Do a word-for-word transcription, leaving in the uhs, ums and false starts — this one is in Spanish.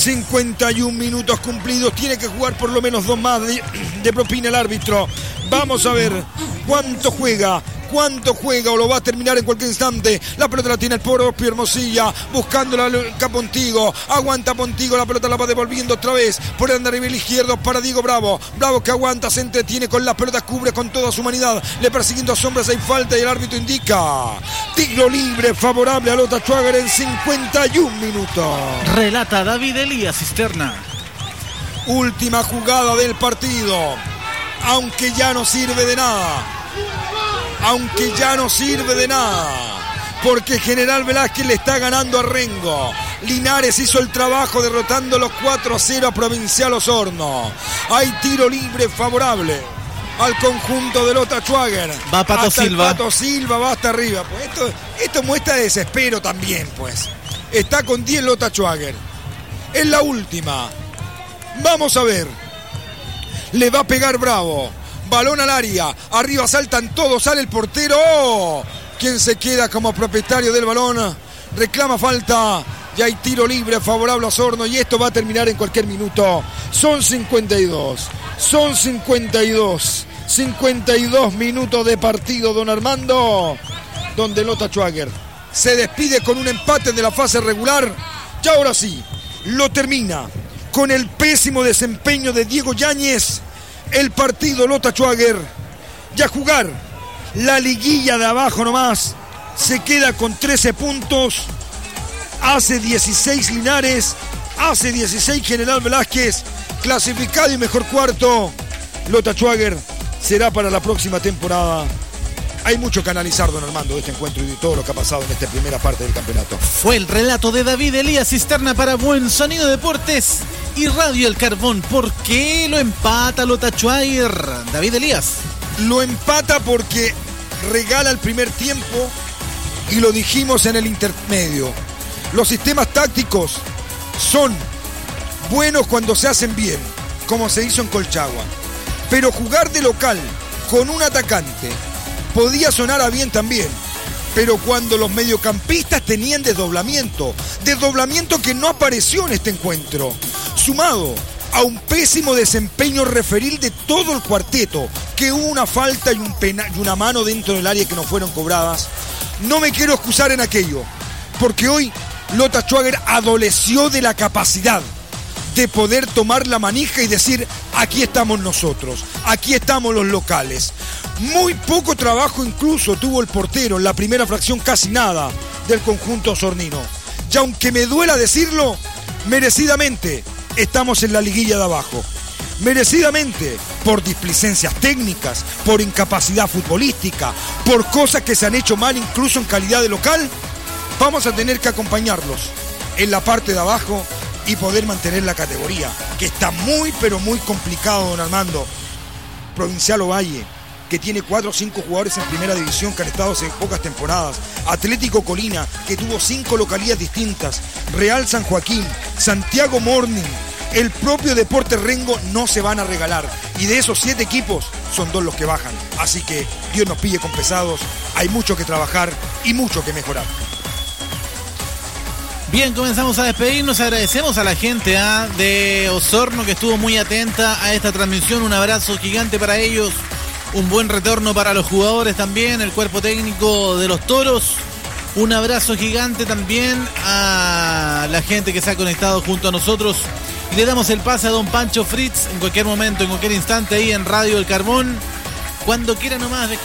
cincuenta y un minutos cumplidos. Tiene que jugar por lo menos dos más de, de propina el árbitro. Vamos a ver cuánto juega. ¿Cuánto juega o lo va a terminar en cualquier instante? La pelota la tiene el propio Hermosilla, buscándola a Pontigo. Aguanta Pontigo, la pelota la va devolviendo otra vez por el andarivel izquierdo para Diego Bravo. Bravo que aguanta, se entretiene con las pelotas, cubre con toda su humanidad. Le persiguiendo a sombras, hay falta y el árbitro indica tiro libre favorable a Lota Schwager en cincuenta y un minutos. Relata David Elías Cisterna. Última jugada del partido. Aunque ya no sirve de nada. Aunque ya no sirve de nada, porque General Velázquez le está ganando a Rengo. Linares hizo el trabajo derrotando los cuatro a cero a Provincial Osorno. Hay tiro libre favorable al conjunto de Lota Schwager. Va Pato hasta Silva. El Pato Silva va hasta arriba. Pues esto, esto muestra desespero también, pues. Está con diez Lota Schwager. Es la última. Vamos a ver. Le va a pegar Bravo. Balón al área, arriba saltan todos, sale el portero. ¡Oh! ¿Quién se queda como propietario del balón? Reclama falta. Ya hay tiro libre favorable a Osorno y esto va a terminar en cualquier minuto. Son cincuenta y dos. Son cincuenta y dos. cincuenta y dos minutos de partido, don Armando. Donde Lota Schwager se despide con un empate de la fase regular. Y ahora sí, lo termina con el pésimo desempeño de Diego Yáñez. El partido Lota Schwager, ya jugar la liguilla de abajo nomás, se queda con trece puntos, hace dieciséis Linares, hace dieciséis General Velázquez, clasificado y mejor cuarto. Lota Schwager será para la próxima temporada. Hay mucho que analizar, don Armando, de este encuentro y de todo lo que ha pasado en esta primera parte del campeonato. Fue el relato de David Elías Cisterna para Buen Sonido Deportes y Radio El Carbón. ¿Por qué lo empata Lota Schwager, David Elías? Lo empata porque regala el primer tiempo y lo dijimos en el intermedio. Los sistemas tácticos son buenos cuando se hacen bien, como se hizo en Colchagua. Pero jugar de local con un atacante podía sonar a bien también, pero cuando los mediocampistas tenían desdoblamiento, desdoblamiento que no apareció en este encuentro, sumado a un pésimo desempeño referil de todo el cuarteto, que hubo una falta y, un pena, y una mano dentro del área que no fueron cobradas, no me quiero excusar en aquello, porque hoy Lota Schwager adoleció de la capacidad de poder tomar la manija y decir, aquí estamos nosotros, aquí estamos los locales. Muy poco trabajo incluso tuvo el portero en la primera fracción, casi nada del conjunto osornino. Y aunque me duela decirlo, merecidamente estamos en la liguilla de abajo. Merecidamente, por displicencias técnicas, por incapacidad futbolística, por cosas que se han hecho mal incluso en calidad de local, vamos a tener que acompañarlos en la parte de abajo y poder mantener la categoría, que está muy pero muy complicado, don Armando. Provincial Ovalle, que tiene cuatro o cinco jugadores en primera división que han estado hace pocas temporadas. Atlético Colina, que tuvo cinco localías distintas. Real San Joaquín, Santiago Morning, el propio Deportes Rengo, no se van a regalar. Y de esos siete equipos, son dos los que bajan. Así que Dios nos pille con pesados. Hay mucho que trabajar y mucho que mejorar. Bien, comenzamos a despedirnos. Agradecemos a la gente ¿eh? de Osorno que estuvo muy atenta a esta transmisión. Un abrazo gigante para ellos. Un buen retorno para los jugadores también, el cuerpo técnico de los Toros. Un abrazo gigante también a la gente que se ha conectado junto a nosotros. Y le damos el pase a don Pancho Fritz en cualquier momento, en cualquier instante ahí en Radio El Carbón. Cuando quiera nomás.